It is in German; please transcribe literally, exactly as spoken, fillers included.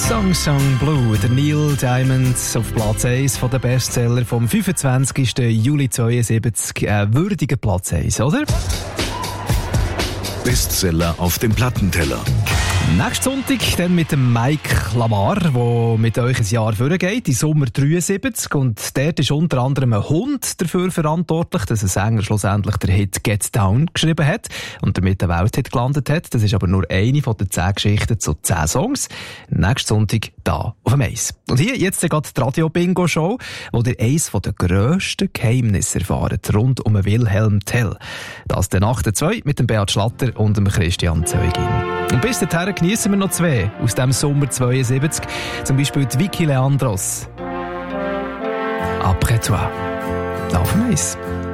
Song Song Blue, der Neil Diamond auf Platz eins von den Bestseller vom fünfundzwanzigsten Juli zweiundsiebzig. Ein würdiger Platz eins, oder? Bestseller auf dem Plattenteller. Nächsten Sonntag dann mit dem Mike Lamar, der mit euch ein Jahr vorgeht, im Sommer dreiundsiebzig. Und dort ist unter anderem ein Hund dafür verantwortlich, dass ein Sänger schlussendlich den Hit «Get Down» geschrieben hat und damit den Welthit gelandet hat. Das ist aber nur eine von den zehn Geschichten zu zehn Songs. Nächsten Sonntag da auf dem Eis. Und hier jetzt gerade die Radio-Bingo-Show, wo ihr eines der grössten Geheimnisse erfahrt, rund um Wilhelm Tell. Das der Nacht zwei mit dem Beat Schlatter und dem Christian Zeugin. Und bis dahin geniessen wir noch zwei aus dem Sommer zweiundsiebzig. Zum Beispiel die Vicky Leandros. Après toi. Auf dem Eis.